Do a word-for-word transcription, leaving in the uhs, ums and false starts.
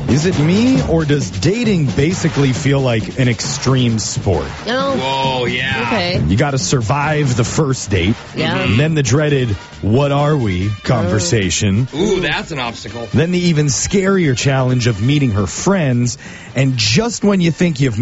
Is it me, or does dating basically feel like an extreme sport? No. Whoa, yeah. Okay. You got to survive the first date, Yeah. and then the dreaded "what are we" conversation, Ooh, that's an obstacle. then the even scarier challenge of meeting her friends, and just when you think you've